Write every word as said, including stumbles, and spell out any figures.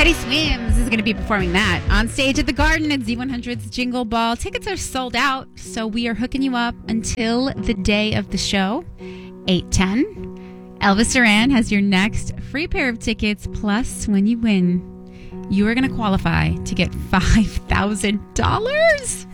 Teddy Swims is going to be performing that on stage at the Garden at Z one hundred's Jingle Ball. Tickets are sold out, so we are hooking you up until the day of the show, eight ten. Elvis Duran has your next free pair of tickets, plus when you win, you are going to qualify to get five thousand dollars.